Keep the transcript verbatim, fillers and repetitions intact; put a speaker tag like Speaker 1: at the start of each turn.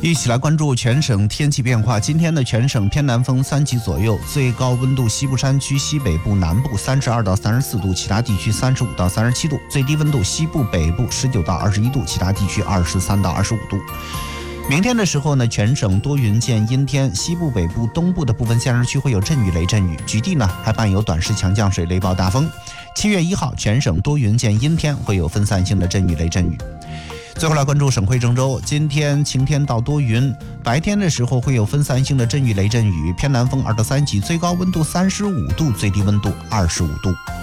Speaker 1: 一起来关注全省天气变化。今天的全省偏南风三级左右，最高温度西部山区、西北部、南部三十二到三十四度，其他地区三十五到三十七度；最低温度西部、北部十九到二十一度，其他地区二十三到二十五度。明天的时候呢，全省多云见阴天，西部、北部、东部的部分县市区会有阵雨、雷阵雨，局地呢还伴有短时强降水、雷暴大风。七月一号，全省多云见阴天，会有分散性的阵雨、雷阵雨。最后来关注省会郑州，今天晴天到多云，白天的时候会有分散性的阵雨、雷阵雨，偏南风二到三级，最高温度三十五度，最低温度二十五度。